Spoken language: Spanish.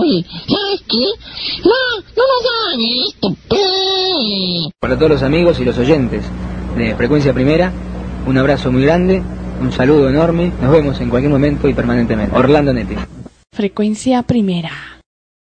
Oye, ¿sabes qué? No nos hagan esto, pe. Para todos los amigos y los oyentes de Frecuencia Primera, un abrazo muy grande, un saludo enorme, nos vemos en cualquier momento y permanentemente. Orlando Netti. Frecuencia Primera.